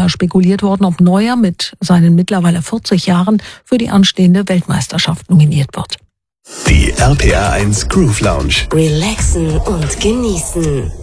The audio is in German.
sogar spekuliert worden, ob Neuer mit seinen mittlerweile 40 Jahren für die anstehende Weltmeisterschaft nominiert wird. Die RPR 1 Groove Lounge. Relaxen und genießen.